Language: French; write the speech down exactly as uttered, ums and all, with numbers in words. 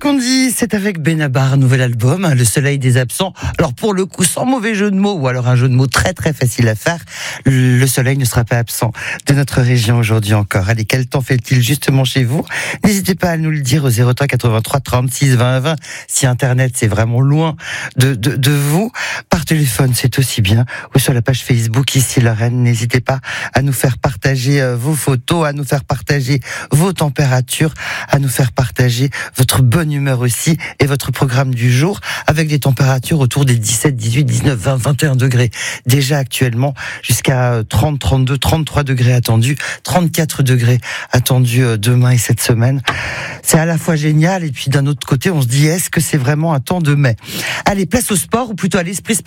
qu'on dit, c'est avec Benabar, nouvel album, hein, Le Soleil des Absents. Alors pour le coup, sans mauvais jeu de mots, ou alors un jeu de mots très très facile à faire, le soleil ne sera pas absent de notre région aujourd'hui encore. Allez, quel temps fait-il justement chez vous? N'hésitez pas à nous le dire au zéro trois quatre-vingt-trois trente-six vingt vingt. Si Internet c'est vraiment loin de, de, de vous, par téléphone c'est aussi bien, ou sur la page Facebook Ici Lorraine. N'hésitez pas à nous faire partager euh, vos photos, à nous faire partager vos températures, à nous faire partager votre bonne humeur aussi et votre programme du jour avec des températures autour des dix-sept, dix-huit, dix-neuf, vingt, vingt et un degrés déjà actuellement, jusqu'à trente, trente-deux, trente-trois degrés attendus, trente-quatre degrés attendus demain et cette semaine. C'est à la fois génial et puis d'un autre côté on se dit est-ce que c'est vraiment un temps de mai? Allez, place au sport ou plutôt à l'esprit sportif.